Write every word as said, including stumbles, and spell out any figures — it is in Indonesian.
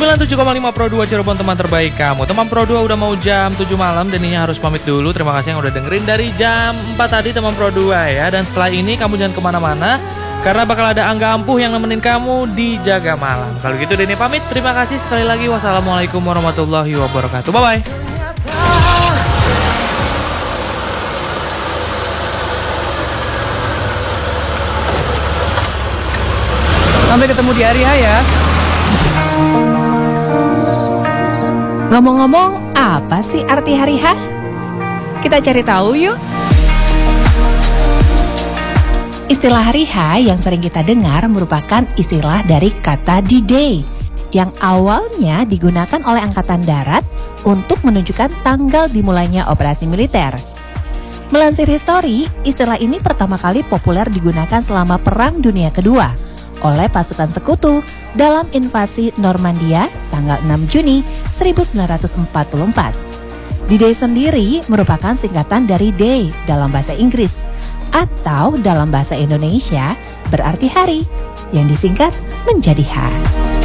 sembilan puluh tujuh koma lima Pro dua Cirebon, teman terbaik kamu. Teman Pro dua udah mau jam tujuh malam dan ini harus pamit dulu. Terima kasih yang udah dengerin dari jam empat tadi teman Pro dua ya. Dan setelah ini kamu jangan kemana-mana karena bakal ada Angga Ampuh yang nemenin kamu di Jaga Malam. Kalau gitu Denny pamit. Terima kasih sekali lagi. Wassalamualaikum warahmatullahi wabarakatuh. Bye-bye. Sampai ketemu di hari H ya. Ngomong-ngomong, apa sih arti hari H? Kita cari tahu yuk. Istilah hari H yang sering kita dengar merupakan istilah dari kata D-Day yang awalnya digunakan oleh Angkatan Darat untuk menunjukkan tanggal dimulainya operasi militer. Melansir histori, istilah ini pertama kali populer digunakan selama Perang Dunia Kedua oleh pasukan sekutu dalam invasi Normandia tanggal enam Juni seribu sembilan ratus empat puluh empat. D-Day sendiri merupakan singkatan dari day dalam bahasa Inggris atau dalam bahasa Indonesia berarti hari yang disingkat menjadi H.